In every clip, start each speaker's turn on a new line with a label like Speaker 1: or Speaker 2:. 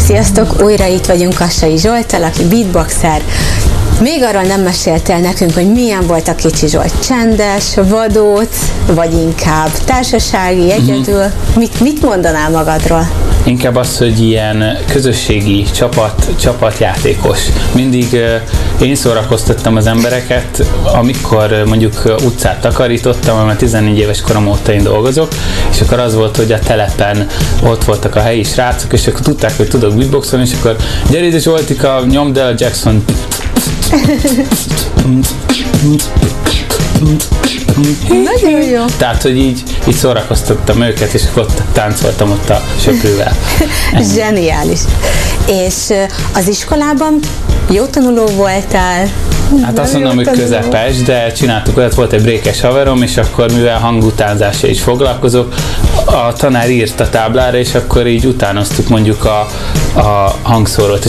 Speaker 1: Sziasztok! Újra itt vagyunk Kassai Zsolttal, aki beatboxer. Még arról nem meséltél nekünk, hogy milyen volt a kicsi Zsolt. Csendes, vadóc, vagy inkább társasági, egyedül? Mit mondanál magadról?
Speaker 2: Inkább az, hogy ilyen közösségi csapatjátékos. Mindig én szórakoztattam az embereket, amikor mondjuk utcát takarítottam, mert 14 éves korom óta én dolgozok, és akkor az volt, hogy a telepen ott voltak a helyi srácok, és akkor tudták, hogy tudok beatboxolni, és akkor gyere ide Zsoltika, nyomd el Jackson.
Speaker 1: Nagyon jó.
Speaker 2: Tehát, hogy így szórakoztattam őket, és akkor ott táncoltam ott a söprővel.
Speaker 1: Zseniális. És az iskolában jó tanuló voltál?
Speaker 2: Hát azt mondom, hogy közepes, de csináltuk olyat, volt egy brékes haverom, és akkor mivel hangutánzással is foglalkozok, a tanár írt a táblára, és akkor így utánoztuk mondjuk a hangszórót,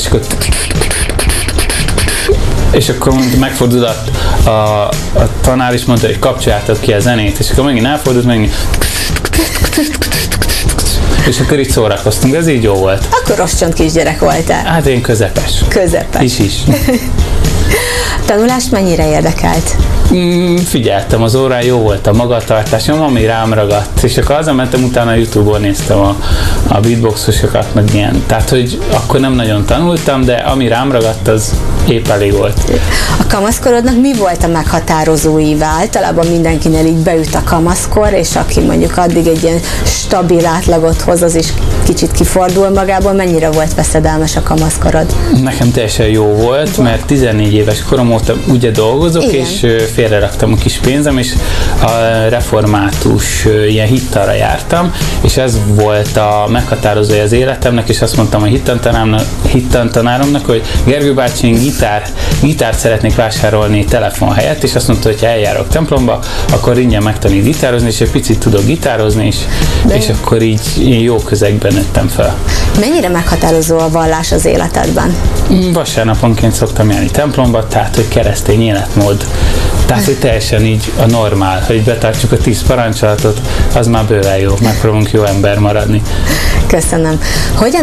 Speaker 2: és akkor megfordult a tanár is mondta, hogy kapcsoljátok ki a zenét, és akkor megint elfordult, megint és akkor így szórakoztunk, ez így jó volt.
Speaker 1: Akkor oscsont kisgyerek voltál.
Speaker 2: Hát én közepes.
Speaker 1: Közepes.
Speaker 2: Is.
Speaker 1: Tanulást mennyire érdekelt?
Speaker 2: Figyeltem, az órán jó volt a magatartásom, ami rám ragadt, és akkor azon mentem, utána a YouTube-on néztem a beatboxosokat, meg ilyen. Tehát, hogy akkor nem nagyon tanultam, de ami rám ragadt, az épp elég volt.
Speaker 1: A kamaszkorodnak mi volt a meghatározó íve? Általában mindenkinél így beüt a kamaszkor, és aki mondjuk addig egy ilyen stabil átlagot hoz, az is kicsit kifordul magából. Mennyire volt veszedelmes a kamaszkorod?
Speaker 2: Nekem teljesen jó volt, mert 14 éves korom óta ugye dolgozok, igen, és félreraktam a kis pénzem, és a református ilyen hittanra jártam, és ez volt a meghatározója az életemnek, és azt mondtam a hittantanáromnak, hogy Gergő bácsi, én gitárt szeretnék vásárolni telefon helyett, és azt mondta, hogy ha eljárok templomba, akkor ingyen megtanít gitározni, és egy picit tudok gitározni, és akkor így jó közegben nőttem fel.
Speaker 1: Mennyire meghatározó a vallás az életedben?
Speaker 2: Vasárnaponként szoktam járni templomba, tehát, hogy keresztény életmód. Tehát, hogy teljesen így a normál, hogy betartsuk a 10 parancsolatot, az már bőven jó, megpróbálunk jó ember maradni.
Speaker 1: Köszönöm. Hogyan